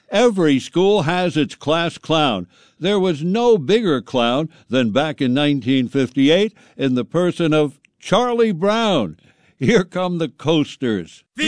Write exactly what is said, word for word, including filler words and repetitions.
Every school has its class clown. There was no bigger clown than back in nineteen fifty-eight in the person of Charlie Brown. Here come the coasters.